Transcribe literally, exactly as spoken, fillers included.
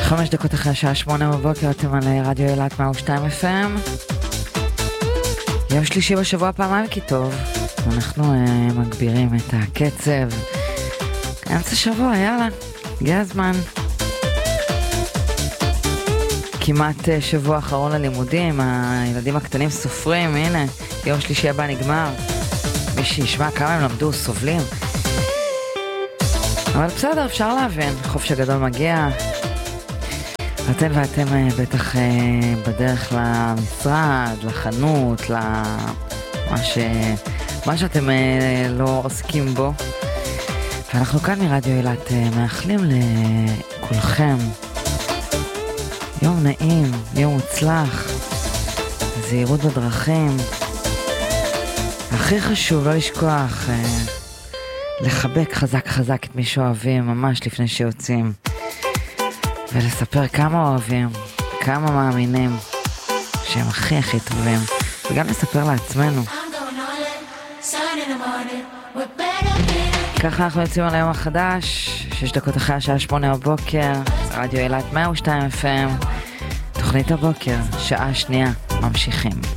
חמש דקות אחרי השעה שמונה בבוקר, אתם על רדיו אילת מאה ושתיים אף אם. יום שלישי בשבוע, פעמיים כי טוב. אנחנו uh, מגבירים את הקצב. אמצע שבוע, יאללה, הגיע הזמן. כמעט uh, שבוע אחרון ללימודים, הילדים הקטנים סופרים, הנה, יום שלישי הבא נגמר. מי שישמע כמה הם למדו, סובלים. אבל בסדר, אפשר להבין, חופש הגדול מגיע. אתם ואתם בטח בדרך למשרד, לחנות, למה ש... מה שאתם לא עוסקים בו. ואנחנו כאן מרדיו אילת מאחלים לכולכם יום נעים, יום מוצלח, זהירות בדרכים. הכי חשוב לא לשכוח לחבק חזק חזק את מי שאוהבים ממש לפני שיוצאים. ולספר כמה אוהבים, כמה מאמינים שהם הכי הכי טובים, וגם לספר לעצמנו. ככה אנחנו יוצאים על היום החדש, שש דקות אחרי השעה שמונה בבוקר, רדיו אילת מאה ושתיים אף אם, תוכנית הבוקר, שעה שנייה, ממשיכים.